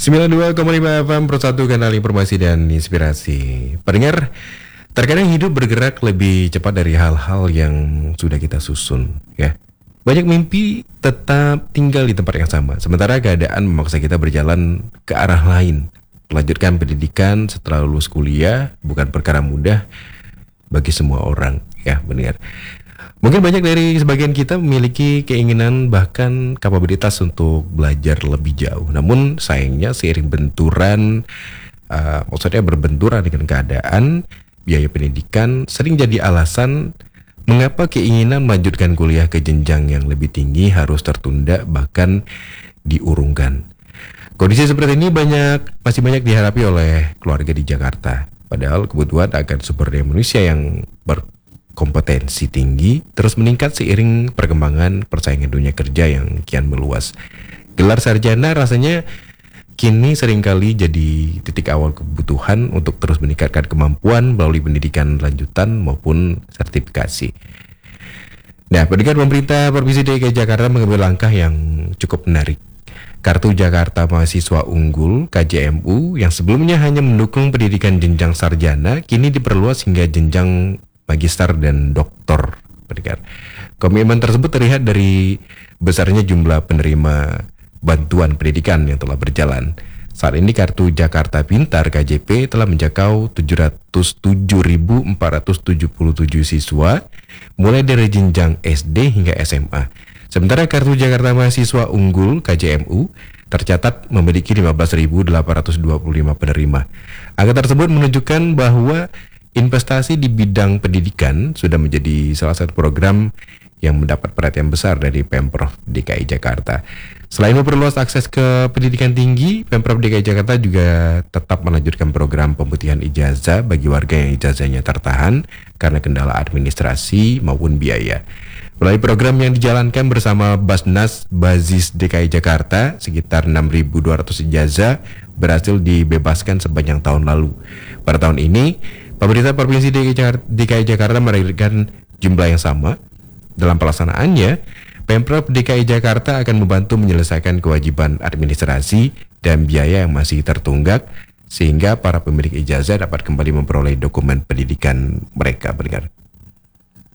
92,5 FM Persatu Kanal Informasi dan Inspirasi. Pendengar, terkadang hidup bergerak lebih cepat dari hal-hal yang sudah kita susun, ya. Banyak mimpi tetap tinggal di tempat yang sama, sementara keadaan memaksa kita berjalan ke arah lain. Melanjutkan pendidikan setelah lulus kuliah bukan perkara mudah bagi semua orang, ya, benar. Mungkin banyak dari sebagian kita memiliki keinginan bahkan kapabilitas untuk belajar lebih jauh. Namun sayangnya seiring maksudnya berbenturan dengan keadaan, biaya pendidikan sering jadi alasan mengapa keinginan melanjutkan kuliah ke jenjang yang lebih tinggi harus tertunda bahkan diurungkan. Kondisi seperti ini masih banyak dihadapi oleh keluarga di Jakarta. Padahal kebutuhan akan sumber daya manusia yang berkompetensi tinggi terus meningkat seiring perkembangan persaingan dunia kerja yang kian meluas. Gelar sarjana rasanya kini seringkali jadi titik awal kebutuhan untuk terus meningkatkan kemampuan melalui pendidikan lanjutan maupun sertifikasi. Nah, pemerintah Provinsi DKI Jakarta mengambil langkah yang cukup menarik. Kartu Jakarta Mahasiswa Unggul (KJMU) yang sebelumnya hanya mendukung pendidikan jenjang sarjana kini diperluas hingga jenjang magister dan doktor. Komitmen tersebut terlihat dari besarnya jumlah penerima bantuan pendidikan yang telah berjalan. Saat ini kartu Jakarta Pintar (KJP) telah menjangkau 707.477 siswa mulai dari jenjang SD hingga SMA. Sementara kartu Jakarta Mahasiswa Unggul (KJMU) tercatat memiliki 15.825 penerima. Angka tersebut menunjukkan bahwa investasi di bidang pendidikan sudah menjadi salah satu program yang mendapat perhatian besar dari Pemprov DKI Jakarta. Selain memperluas akses ke pendidikan tinggi, Pemprov DKI Jakarta juga tetap melanjutkan program pemutihan ijazah bagi warga yang ijazahnya tertahan karena kendala administrasi maupun biaya. Melalui program yang dijalankan bersama Basnas Bazis DKI Jakarta, sekitar 6.200 ijazah berhasil dibebaskan sepanjang tahun lalu. Pada tahun ini, pemerintah Provinsi DKI Jakarta menargetkan jumlah yang sama. Dalam pelaksanaannya, Pemprov DKI Jakarta akan membantu menyelesaikan kewajiban administrasi dan biaya yang masih tertunggak, sehingga para pemilik ijazah dapat kembali memperoleh dokumen pendidikan mereka.